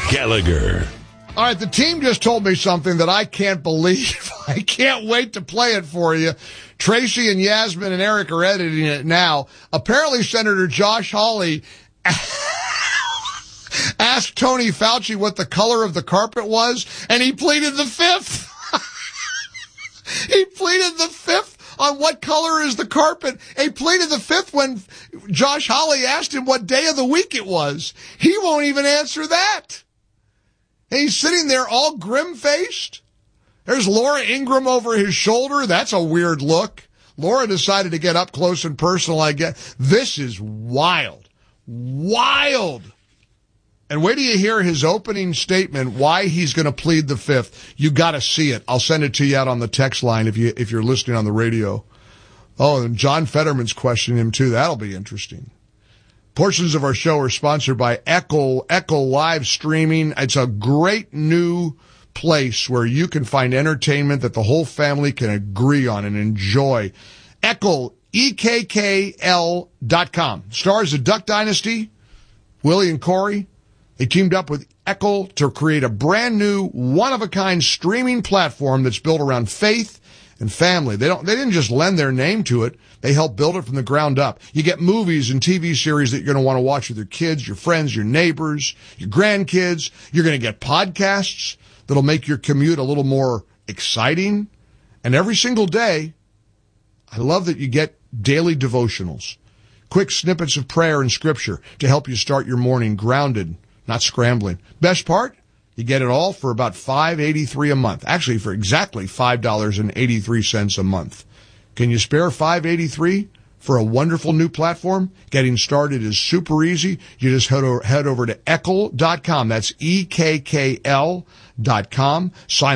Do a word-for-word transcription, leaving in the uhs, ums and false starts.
Gallagher. All right, the team just told me something that I can't believe. I can't wait to play it for you. Tracy and Yasmin and Eric are editing it now. Apparently, Senator Josh Hawley asked Tony Fauci what the color of the carpet was, and he pleaded the fifth. He pleaded the fifth on what color is the carpet. He pleaded the fifth when Josh Hawley asked him what day of the week it was. He won't even answer that. And he's sitting there all grim-faced. There's Laura Ingraham over his shoulder. That's a weird look. Laura decided to get up close and personal, I guess. This is wild. Wild. And wait till you hear his opening statement, why he's going to plead the fifth. You got to see it. I'll send it to you out on the text line if, you, if you're listening on the radio. Oh, and John Fetterman's questioning him, too. That'll be interesting. Portions of our show are sponsored by Echo, Echo Live Streaming. It's a great new place where you can find entertainment that the whole family can agree on and enjoy. Echo, E K K L dot com. Stars of Duck Dynasty, Willie and Corey. They teamed up with Echo to create a brand new, one-of-a-kind streaming platform that's built around faith and family. They don't, they didn't just lend their name to it. They helped build it from the ground up. You get movies and T V series that you're going to want to watch with your kids, your friends, your neighbors, your grandkids. You're going to get podcasts that'll make your commute a little more exciting. And every single day, I love that you get daily devotionals, quick snippets of prayer and scripture to help you start your morning grounded, not scrambling. Best part? You get it all for about five dollars and eighty-three cents a month. Actually, for exactly five dollars and eighty-three cents a month. Can you spare five dollars and eighty-three cents for a wonderful new platform? Getting started is super easy. You just head over, head over to E K K L dot com. That's E K K L dot com. Sign